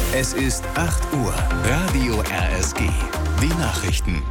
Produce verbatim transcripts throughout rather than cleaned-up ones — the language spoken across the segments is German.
Es ist acht Uhr. Radio R S G. Die Nachrichten.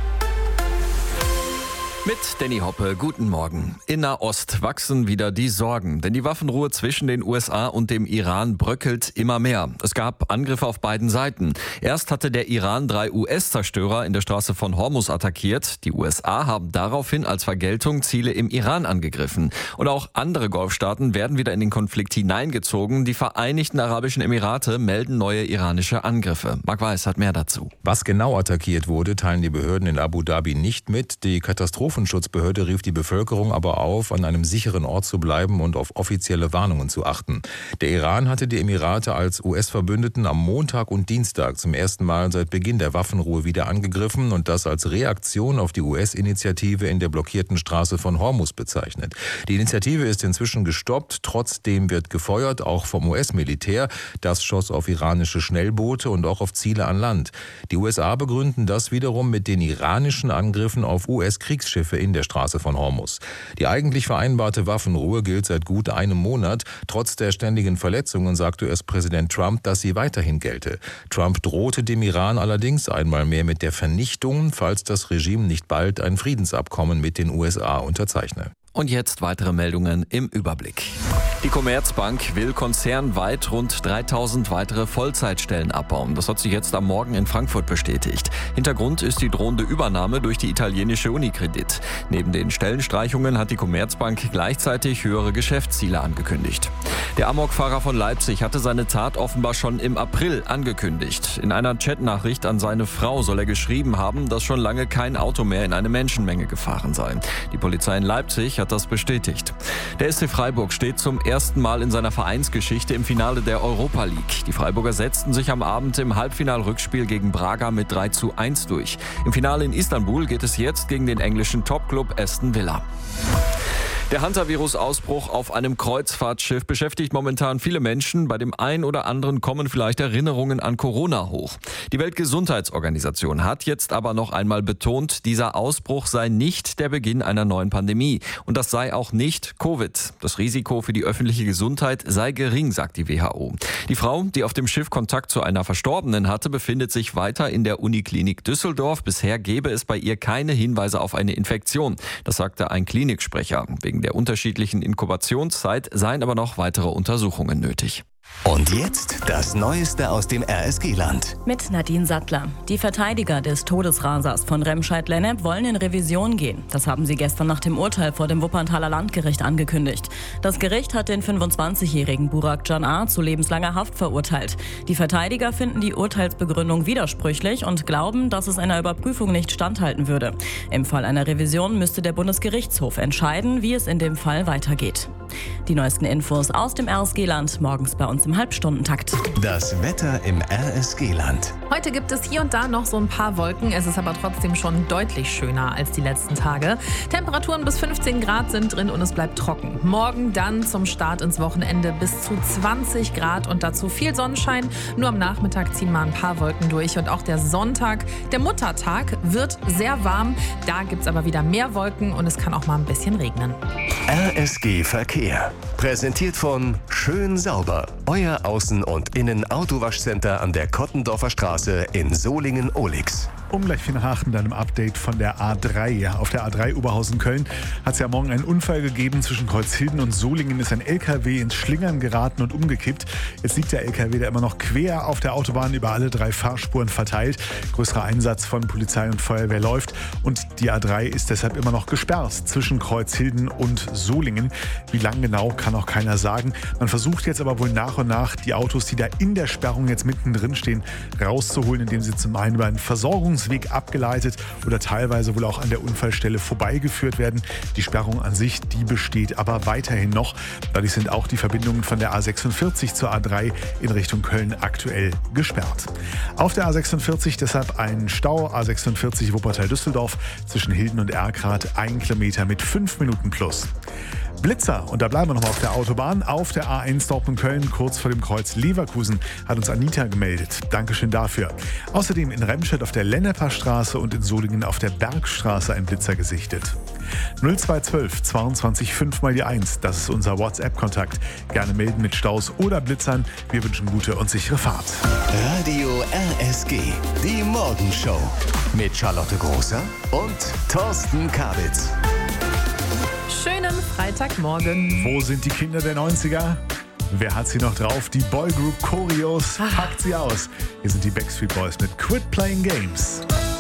Mit Danny Hoppe, guten Morgen. In Nahost wachsen wieder die Sorgen, denn die Waffenruhe zwischen den U S A und dem Iran bröckelt immer mehr. Es gab Angriffe auf beiden Seiten. Erst hatte der Iran drei U S-Zerstörer in der Straße von Hormuz attackiert. Die U S A haben daraufhin als Vergeltung Ziele im Iran angegriffen. Und auch andere Golfstaaten werden wieder in den Konflikt hineingezogen. Die Vereinigten Arabischen Emirate melden neue iranische Angriffe. Marc Weiß hat mehr dazu. Was genau attackiert wurde, teilen die Behörden in Abu Dhabi nicht mit. Die Katastrophe Die Katastrophenschutzbehörde rief die Bevölkerung aber auf, an einem sicheren Ort zu bleiben und auf offizielle Warnungen zu achten. Der Iran hatte die Emirate als U S-Verbündeten am Montag und Dienstag zum ersten Mal seit Beginn der Waffenruhe wieder angegriffen und das als Reaktion auf die U S-Initiative in der blockierten Straße von Hormuz bezeichnet. Die Initiative ist inzwischen gestoppt, trotzdem wird gefeuert, auch vom U S-Militär. Das schoss auf iranische Schnellboote und auch auf Ziele an Land. Die U S A begründen das wiederum mit den iranischen Angriffen auf U S-Kriegsschiffe in der Straße von Hormuz. Die eigentlich vereinbarte Waffenruhe gilt seit gut einem Monat. Trotz der ständigen Verletzungen sagte U S-Präsident Trump, dass sie weiterhin gelte. Trump drohte dem Iran allerdings einmal mehr mit der Vernichtung, falls das Regime nicht bald ein Friedensabkommen mit den U S A unterzeichne. Und jetzt weitere Meldungen im Überblick. Die Commerzbank will konzernweit rund dreitausend weitere Vollzeitstellen abbauen. Das hat sich jetzt am Morgen in Frankfurt bestätigt. Hintergrund ist die drohende Übernahme durch die italienische Unicredit. Neben den Stellenstreichungen hat die Commerzbank gleichzeitig höhere Geschäftsziele angekündigt. Der Amokfahrer von Leipzig hatte seine Tat offenbar schon im April angekündigt. In einer Chatnachricht an seine Frau soll er geschrieben haben, dass schon lange kein Auto mehr in eine Menschenmenge gefahren sei. Die Polizei in Leipzig hat das bestätigt. Der S C Freiburg steht zum ersten Mal in seiner Vereinsgeschichte im Finale der Europa League. Die Freiburger setzten sich am Abend im Halbfinal-Rückspiel gegen Braga mit drei zu eins durch. Im Finale in Istanbul geht es jetzt gegen den englischen Topclub Aston Villa. Der Hantavirus-Ausbruch auf einem Kreuzfahrtschiff beschäftigt momentan viele Menschen. Bei dem einen oder anderen kommen vielleicht Erinnerungen an Corona hoch. Die Weltgesundheitsorganisation hat jetzt aber noch einmal betont, dieser Ausbruch sei nicht der Beginn einer neuen Pandemie. Und das sei auch nicht Covid. Das Risiko für die öffentliche Gesundheit sei gering, sagt die W H O. Die Frau, die auf dem Schiff Kontakt zu einer Verstorbenen hatte, befindet sich weiter in der Uniklinik Düsseldorf. Bisher gebe es bei ihr keine Hinweise auf eine Infektion. Das sagte ein Kliniksprecher. Wegen der unterschiedlichen Inkubationszeit seien aber noch weitere Untersuchungen nötig. Und jetzt das Neueste aus dem R S G-Land. Mit Nadine Sattler. Die Verteidiger des Todesrasers von Remscheid-Lennep wollen in Revision gehen. Das haben sie gestern nach dem Urteil vor dem Wuppertaler Landgericht angekündigt. Das Gericht hat den fünfundzwanzigjährigen Burak Can A. zu lebenslanger Haft verurteilt. Die Verteidiger finden die Urteilsbegründung widersprüchlich und glauben, dass es einer Überprüfung nicht standhalten würde. Im Fall einer Revision müsste der Bundesgerichtshof entscheiden, wie es in dem Fall weitergeht. Die neuesten Infos aus dem R S G-Land morgens bei uns im Halbstundentakt. Das Wetter im R S G-Land. Heute gibt es hier und da noch so ein paar Wolken. Es ist aber trotzdem schon deutlich schöner als die letzten Tage. Temperaturen bis fünfzehn Grad sind drin und es bleibt trocken. Morgen dann zum Start ins Wochenende bis zu zwanzig Grad und dazu viel Sonnenschein. Nur am Nachmittag ziehen mal ein paar Wolken durch. Und auch der Sonntag, der Muttertag, wird sehr warm. Da gibt es aber wieder mehr Wolken und es kann auch mal ein bisschen regnen. R S G Verkehr. Präsentiert von Schön Sauber. Euer Außen- und Innen-Autowaschcenter an der Kottendorfer Straße in Solingen-Ohlix. Um gleich viel nach Aachen, dann im Update von der A drei. Auf der A drei Oberhausen-Köln hat es ja morgen einen Unfall gegeben. Zwischen Kreuzhilden und Solingen ist ein L K W ins Schlingern geraten und umgekippt. Jetzt liegt der L K W da immer noch quer auf der Autobahn über alle drei Fahrspuren verteilt. Größerer Einsatz von Polizei und Feuerwehr läuft. Und die A drei ist deshalb immer noch gesperrt zwischen Kreuzhilden und Solingen. Wie lang genau, kann auch keiner sagen. Man versucht jetzt aber wohl nach und nach, die Autos, die da in der Sperrung jetzt mittendrin stehen, rauszuholen, indem sie zum einen über einen Versorgungs Weg abgeleitet oder teilweise wohl auch an der Unfallstelle vorbeigeführt werden. Die Sperrung an sich, die besteht aber weiterhin noch. Dadurch sind auch die Verbindungen von der A sechsundvierzig zur A drei in Richtung Köln aktuell gesperrt. Auf der A sechsundvierzig deshalb ein Stau, A sechsundvierzig Wuppertal-Düsseldorf zwischen Hilden und Erkrath, ein Kilometer mit fünf Minuten plus. Blitzer, und da bleiben wir nochmal auf der Autobahn, auf der A eins Dortmund-Köln, kurz vor dem Kreuz Leverkusen, hat uns Anita gemeldet. Dankeschön dafür. Außerdem in Remscheid auf der Lenneper Straße und in Solingen auf der Bergstraße ein Blitzer gesichtet. null zwei eins zwei zweiundzwanzig fünf mal die eins, das ist unser WhatsApp-Kontakt. Gerne melden mit Staus oder Blitzern. Wir wünschen gute und sichere Fahrt. Radio R S G, die Morgenshow mit Charlotte Großer und Thorsten Kabitz. Schönen Freitagmorgen. Wo sind die Kinder der neunziger? Wer hat sie noch drauf? Die Boygroup Choreos. Packt sie aus. Hier sind die Backstreet Boys mit Quit Playing Games.